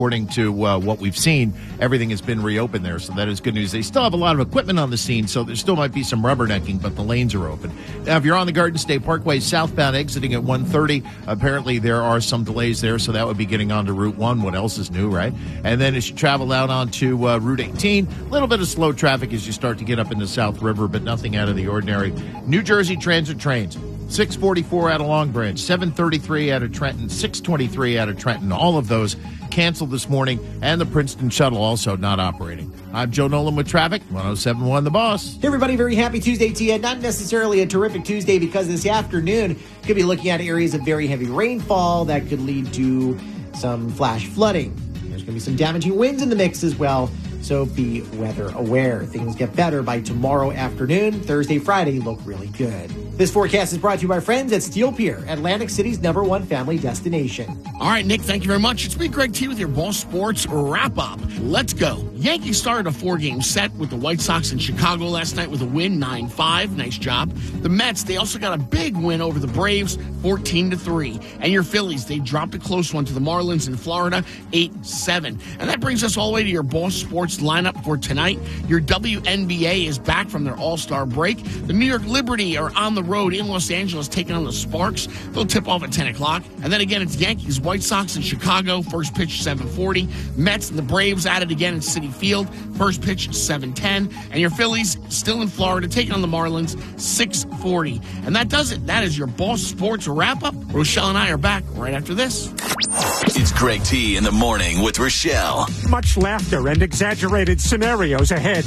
According to what we've seen, everything has been reopened there, so that is good news. They still have a lot of equipment on the scene, so there still might be some rubbernecking, but the lanes are open. Now, if you're on the Garden State Parkway southbound exiting at 1:30, apparently there are some delays there, so that would be getting onto Route 1. What else is new, right? And then as you travel out onto Route 18, a little bit of slow traffic as you start to get up into South River, but nothing out of the ordinary. New Jersey Transit trains. 644 out of Long Branch, 733 out of Trenton, 623 out of Trenton. All of those canceled this morning, and the Princeton shuttle also not operating. I'm Joe Nolan with traffic, 107.1 The Boss. Hey everybody, very happy Tuesday to you. Not necessarily a terrific Tuesday because this afternoon could be looking at areas of very heavy rainfall that could lead to some flash flooding. There's going to be some damaging winds in the mix as well, so be weather aware. Things get better by tomorrow afternoon. Thursday, Friday look really good. This forecast is brought to you by friends at Steel Pier, Atlantic City's #1 family destination. All right, Nick, thank you very much. It's me, Greg T, with your Boss Sports wrap-up. Let's go. Yankees started a 4-game set with the White Sox in Chicago last night with a win, 9-5. Nice job. The Mets, they also got a big win over the Braves, 14-3. And your Phillies, they dropped a close one to the Marlins in Florida, 8-7. And that brings us all the way to your Boss Sports lineup for tonight. Your WNBA is back from their All-Star break. The New York Liberty are on the road in Los Angeles taking on the Sparks. They'll tip off at 10 o'clock. And then again, it's Yankees, White Sox in Chicago. First pitch, 7:40. Mets and the Braves at it again in Citi Field. First pitch, 7:10. And your Phillies still in Florida taking on the Marlins, 6:40. And that does it. That is your Boss Sports wrap-up. Rochelle and I are back right after this. It's Greg T in the morning with Rochelle. Much laughter and exaggerated scenarios ahead.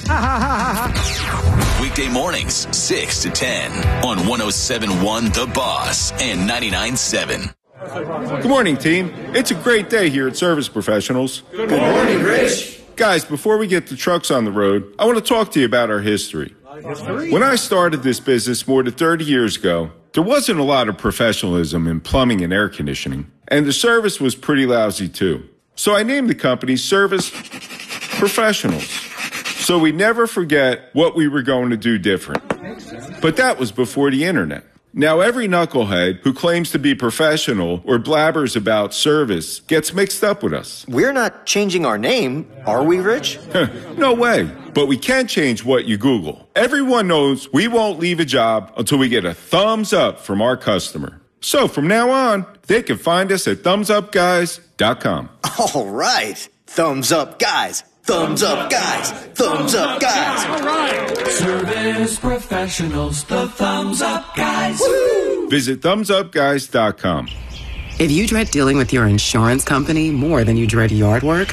Weekday mornings, 6 to 10 on 107.1 The Boss and 99.7. Good morning, team. It's a great day here at Service Professionals. Good morning, Rich. Guys, before we get the trucks on the road, I want to talk to you about our history. When I started this business more than 30 years ago, there wasn't a lot of professionalism in plumbing and air conditioning, and the service was pretty lousy too. So I named the company Service Professionals, so we never forget what we were going to do different. But that was before the internet. Now every knucklehead who claims to be professional or blabbers about service gets mixed up with us. We're not changing our name, are we, Rich? No way. But we can change what you Google. Everyone knows we won't leave a job until we get a thumbs up from our customer. So from now on, they can find us at thumbsupguys.com. All right. Thumbs up, guys. Thumbs up, guys. Thumbs up, guys. All right. Service Professionals, the Thumbs Up Guys. Woo! Visit thumbsupguys.com. If you dread dealing with your insurance company more than you dread yard work,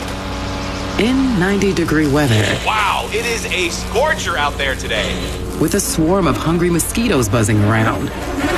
in 90-degree weather. Wow, it is a scorcher out there today. With a swarm of hungry mosquitoes buzzing around.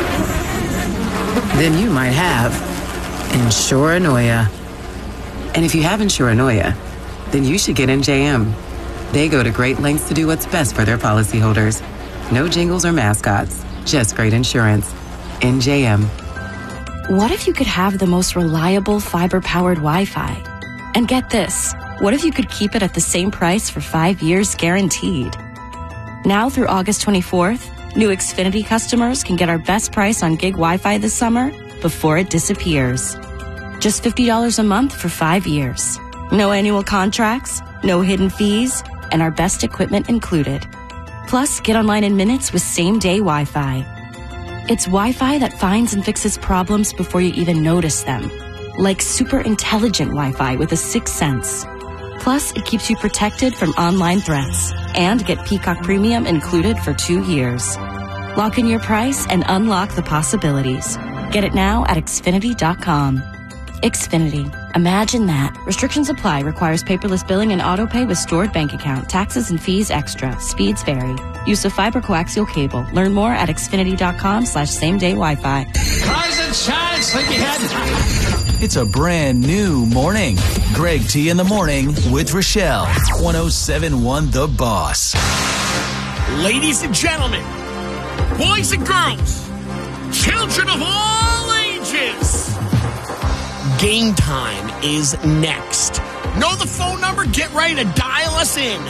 Then you might have Insuranoia. And if you have Insuranoia, then you should get NJM. They go to great lengths to do what's best for their policyholders. No jingles or mascots, just great insurance. NJM. What if you could have the most reliable fiber-powered Wi-Fi? And get this, what if you could keep it at the same price for 5 years guaranteed? Now through August 24th, new Xfinity customers can get our best price on gig Wi-Fi this summer before it disappears. Just $50 a month for 5 years. No annual contracts, no hidden fees, and our best equipment included. Plus, get online in minutes with same-day Wi-Fi. It's Wi-Fi that finds and fixes problems before you even notice them. Like super intelligent Wi-Fi with a 6th sense. Plus, it keeps you protected from online threats. And get Peacock Premium included for 2 years. Lock in your price and unlock the possibilities. Get it now at Xfinity.com. Xfinity. Imagine that. Restrictions apply. Requires paperless billing and autopay with stored bank account. Taxes and fees extra. Speeds vary. Use of fiber coaxial cable. Learn more at Xfinity.com/same-day Wi-Fi. Rise and shine, sleepyhead. It's a brand new morning. Greg T in the morning with Rochelle. 107.1 The Boss. Ladies and gentlemen, boys and girls, children of all ages, Game Time is next. Know the phone number? Get ready to dial us in.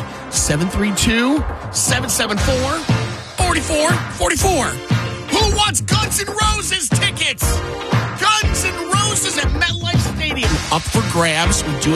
732-774-4444. Who wants Guns N' Roses tickets? Go Guns N' Roses at MetLife Stadium. Up for grabs. We do